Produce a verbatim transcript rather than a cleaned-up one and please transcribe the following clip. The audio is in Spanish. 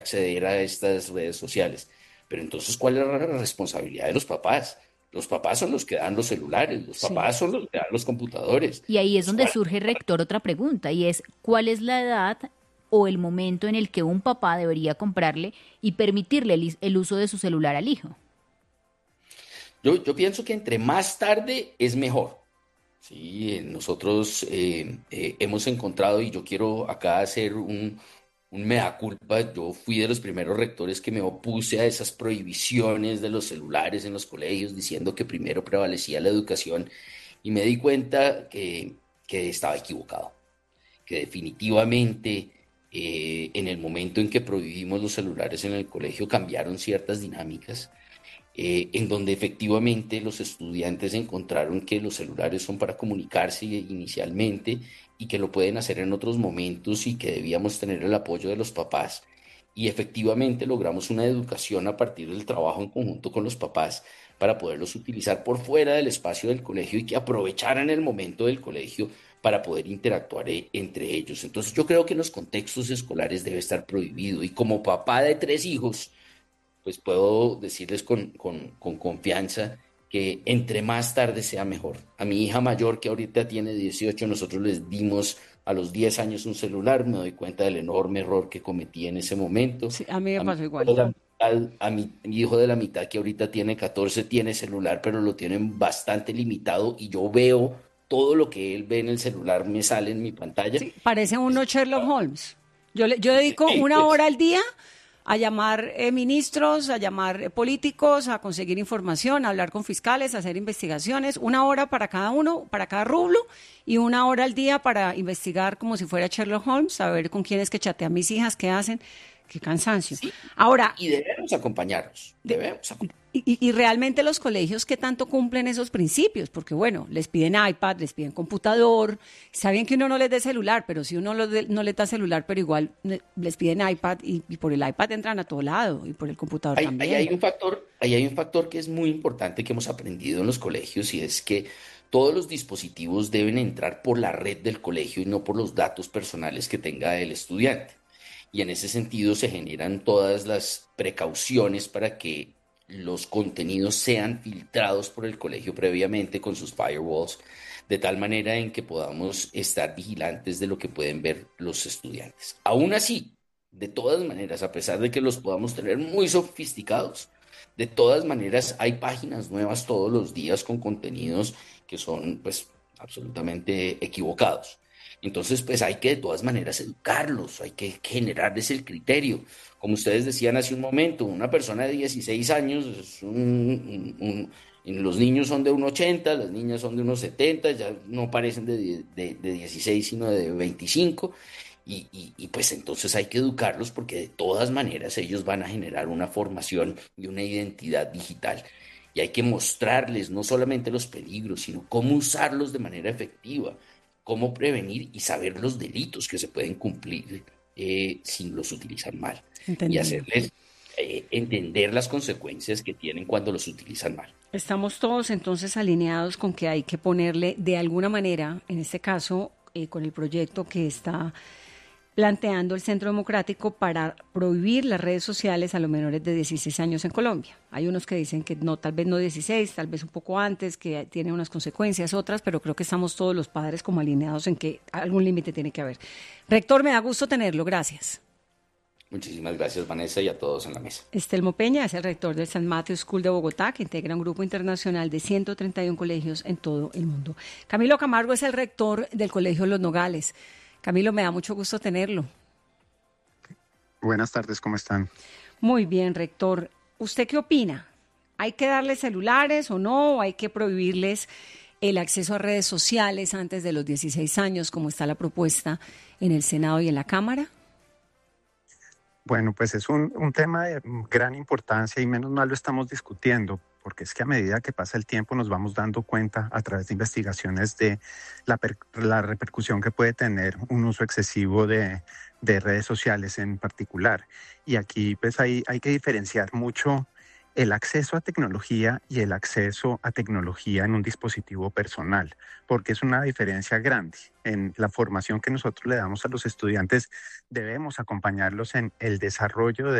acceder a estas redes sociales. Pero entonces, ¿cuál es la responsabilidad de los papás? Los papás son los que dan los celulares, los Sí. papás son los que dan los computadores. Y ahí es Pues, donde ¿cuál- surge, rector, otra pregunta, y es, ¿cuál es la edad o el momento en el que un papá debería comprarle y permitirle el, el uso de su celular al hijo? Yo, yo pienso que entre más tarde es mejor. Sí, eh, nosotros eh, eh, hemos encontrado, y yo quiero acá hacer un, un mea culpa. Yo fui de los primeros rectores que me opuse a esas prohibiciones de los celulares en los colegios, diciendo que primero prevalecía la educación, y me di cuenta que, que estaba equivocado, que definitivamente eh, en el momento en que prohibimos los celulares en el colegio cambiaron ciertas dinámicas, eh, en donde efectivamente los estudiantes encontraron que los celulares son para comunicarse inicialmente y que lo pueden hacer en otros momentos y que debíamos tener el apoyo de los papás. Y efectivamente logramos una educación a partir del trabajo en conjunto con los papás para poderlos utilizar por fuera del espacio del colegio y que aprovecharan el momento del colegio para poder interactuar eh, entre ellos. Entonces yo creo que en los contextos escolares debe estar prohibido, y como papá de tres hijos, pues puedo decirles con, con, con confianza que entre más tarde sea mejor. A mi hija mayor, que ahorita tiene dieciocho, nosotros les dimos a los diez años un celular. Me doy cuenta del enorme error que cometí en ese momento. Sí, a mí me A mi pasó hijo igual. de la mitad, a mi, mi hijo de la mitad, que ahorita tiene catorce, tiene celular, pero lo tienen bastante limitado, y yo veo todo lo que él ve en el celular, me sale en mi pantalla. Sí, parece uno Pues, Sherlock Holmes. Yo, le- yo sí, dedico una pues, hora al día a llamar eh, ministros, a llamar eh, políticos, a conseguir información, a hablar con fiscales, a hacer investigaciones, una hora para cada uno, para cada rublo, y una hora al día para investigar como si fuera Sherlock Holmes, saber con quién es que chatean mis hijas, qué hacen, qué cansancio. sí, Ahora, y debemos acompañarlos, de- debemos acompañarlos. y, y- y realmente los colegios, ¿qué tanto cumplen esos principios? Porque bueno, les piden iPad, les piden computador, está bien que uno no les dé celular, pero si uno lo de- no les da celular, pero igual ne- les piden iPad, y, y por el iPad entran a todo lado y por el computador Ahí, ahí hay también. un factor, ahí hay un factor que es muy importante que hemos aprendido en los colegios, y es que todos los dispositivos deben entrar por la red del colegio y no por los datos personales que tenga el estudiante. Y en ese sentido se generan todas las precauciones para que los contenidos sean filtrados por el colegio previamente con sus firewalls, de tal manera en que podamos estar vigilantes de lo que pueden ver los estudiantes. Aún así, de todas maneras, a pesar de que los podamos tener muy sofisticados, de todas maneras hay páginas nuevas todos los días con contenidos que son pues absolutamente equivocados. Entonces, pues hay que de todas maneras educarlos, hay que generarles el criterio. Como ustedes decían hace un momento, una persona de dieciséis años, es un, un- un- los niños son de uno ochenta, las niñas son de uno setenta, ya no parecen de, die- de, de dieciséis, sino de veinticinco. Y, y, y pues entonces hay que educarlos, porque de todas maneras ellos van a generar una formación y una identidad digital. Y hay que mostrarles no solamente los peligros, sino cómo usarlos de manera efectiva, cómo prevenir y saber los delitos que se pueden cumplir eh, si los utilizan mal, y Entendido. hacerles eh, entender las consecuencias que tienen cuando los utilizan mal. Estamos todos entonces alineados con que hay que ponerle de alguna manera, en este caso, eh, con el proyecto que está planteando el Centro Democrático para prohibir las redes sociales a los menores de dieciséis años en Colombia. Hay unos que dicen que no, tal vez no dieciséis, tal vez un poco antes, que tiene unas consecuencias, otras, pero creo que estamos todos los padres como alineados en que algún límite tiene que haber. Rector, me da gusto tenerlo, gracias. Muchísimas gracias, Vanessa, y a todos en la mesa. Estelmo Peña es el rector del San Matthew School de Bogotá, que integra un grupo internacional de ciento treinta y uno colegios en todo el mundo. Camilo Camargo es el rector del Colegio Los Nogales. Camilo, me da mucho gusto tenerlo. Buenas tardes, ¿cómo están? Muy bien, rector. ¿Usted qué opina? ¿Hay que darles celulares o no? ¿O hay que prohibirles el acceso a redes sociales antes de los dieciséis años, como está la propuesta en el Senado y en la Cámara? Bueno, pues es un, un tema de gran importancia y menos mal lo estamos discutiendo, porque es que a medida que pasa el tiempo nos vamos dando cuenta a través de investigaciones de la, per, la repercusión que puede tener un uso excesivo de, de redes sociales en particular. Y aquí pues hay, hay que diferenciar mucho el acceso a tecnología y el acceso a tecnología en un dispositivo personal, porque es una diferencia grande. En la formación que nosotros le damos a los estudiantes, debemos acompañarlos en el desarrollo de